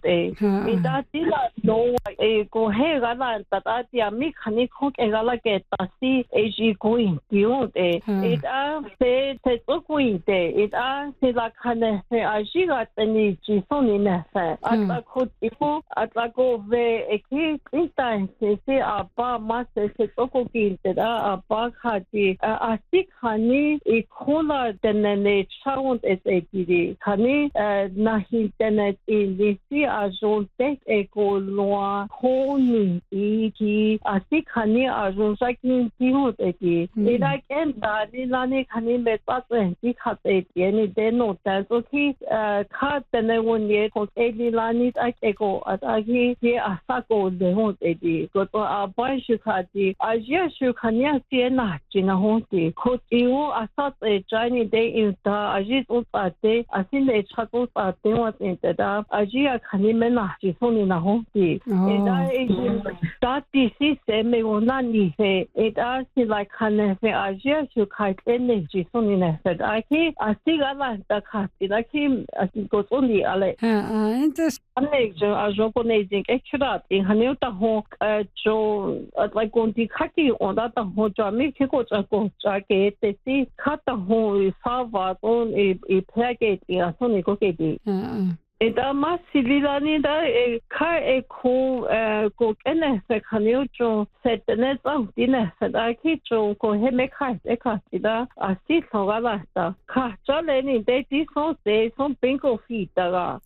te ita tila no ko he gala tata mi khani khok egala ke tasi eji kuin tiu te ita se kuin te ita se la khane se aji ga tani ji soni na sa ata ko tipo ata ko ve eki ita se apa ma se ko ki te da apa khati asi khani e khola tenene chaunt etiri khani nahi tenet lisi ajon tek eko loa khoni ki asi khani ajon sakin tihot eki ida ken dali lani khani meta ti khate tieni deno ta so ki kha tene wonye ko eli lani tak eko atagi ye asako dehot eki ko to abai shukati ajia shukania tiena jina honti ko tiu asat jani de inta ajit utate asile chato ate wat inta ajia khani mena jisoni na honti ida tati si se me onani se ida si like khane fe ajia shukai ene jisoni na said aki asiga la ta khati laki asikot oni ale انت ane jo ajo konezing extra in haneuta ho jo like konti khaki onda ta ho jami khiko chako chake te si khata ho sava on e packet ya soni ko ke di eta ma civilani da ka ko kene se khaneu jo setne ta dine sada ki jo ko heme kha e kha da asi thogala ta kha chale ni de ti so bingo fi da ga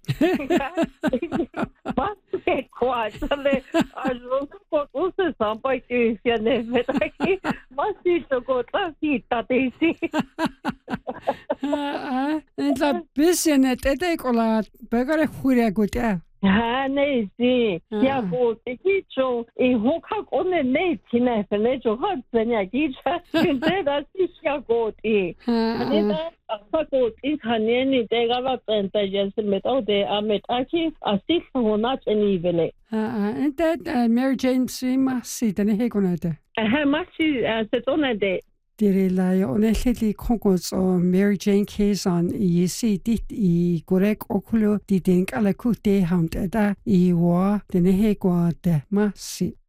ma se kwa chale ajo ko use sampai ki fiane meta ki ma si to ko ta fi ta te si انت بسنة تديكولا بغير خوريا قوتا ne si ya ko te ki cho e ho kha ko ne tina fele jo ha tsenya ki cha te da si ya ko ti ne da sa ko ti khane ni te ga ba penta jes meto de amet aki asi ho na teni vele انت ميري جين سيما سيدني هيكوناتا ha ma si se tona de Dirila onelli konkos o Mary Jane Kazan I si dit I gorek okulo di denk ala kute hamt eda I wa dene he gwa de masi